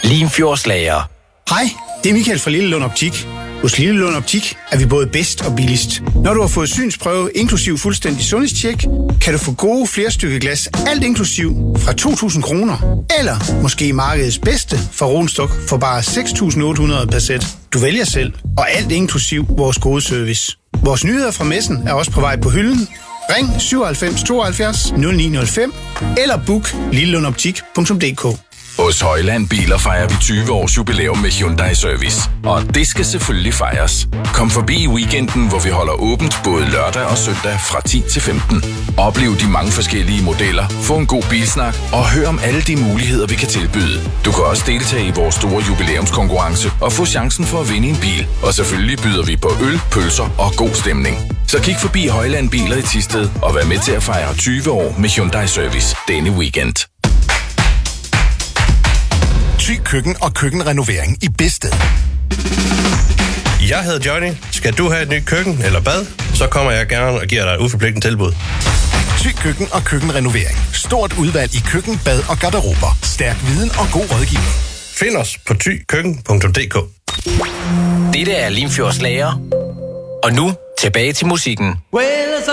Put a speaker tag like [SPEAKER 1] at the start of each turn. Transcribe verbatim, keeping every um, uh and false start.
[SPEAKER 1] Limfjordslager.
[SPEAKER 2] Hej, det er Michael fra Lillelund Optik. Hos Lillelund Optik er vi både bedst og billigst. Når du har fået synsprøve inklusiv fuldstændig sundhedstjek, kan du få gode flerstykke glas, alt inklusiv, fra to tusind kroner. Eller måske markedets bedste fra Ronstok for bare seks tusind otte hundrede per sæt. Du vælger selv, og alt inklusiv vores gode service. Vores nyheder fra messen er også på vej på hylden. Ring syvoghalvfems tooghalvfjerds nul ni nul fem eller book lillelundoptik punktum d k.
[SPEAKER 3] Hos Højland Biler fejrer vi tyve års jubilæum med Hyundai Service. Og det skal selvfølgelig fejres. Kom forbi i weekenden, hvor vi holder åbent både lørdag og søndag fra ti til femten. Oplev de mange forskellige modeller, få en god bilsnak og hør om alle de muligheder, vi kan tilbyde. Du kan også deltage i vores store jubilæumskonkurrence og få chancen for at vinde en bil. Og selvfølgelig byder vi på øl, pølser og god stemning. Så kig forbi Højland Biler i Thisted og vær med til at fejre tyve år med Hyundai Service denne weekend.
[SPEAKER 4] Thy Køkken og køkkenrenovering i Bedsted.
[SPEAKER 5] Jeg hedder Johnny. Skal du have et nyt køkken eller bad, så kommer jeg gerne og giver dig et uforpligtende tilbud.
[SPEAKER 4] Thy Køkken og køkkenrenovering. Stort udvalg i køkken, bad og garderober. Stærk viden og god rådgivning.
[SPEAKER 5] Find os på thy køkken punktum d k.
[SPEAKER 1] Dette er Limfjordslager. Og nu tilbage til musikken.
[SPEAKER 6] Well,